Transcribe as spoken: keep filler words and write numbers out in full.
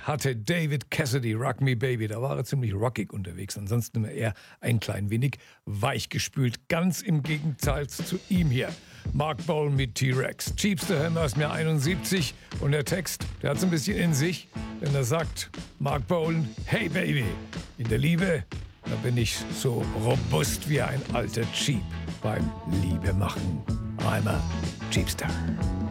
hatte David Cassidy, Rock Me Baby. Da war er ziemlich rockig unterwegs. Ansonsten immer eher ein klein wenig weichgespült. Ganz im Gegenteil zu ihm hier. Mark Bolan mit T-Rex. Cheapster hören wir aus dem Jahr einundsiebzig. Und der Text, der hat es ein bisschen in sich. Denn er sagt, Mark Bolan, hey Baby, in der Liebe, da bin ich so robust wie ein alter Cheap beim Liebe machen. I'm a Cheapster.